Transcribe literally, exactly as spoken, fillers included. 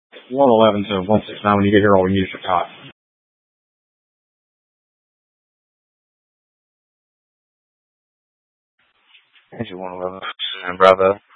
one eleven to one six nine when you get here, all we need is your cot. Engine one eleven, Bravo.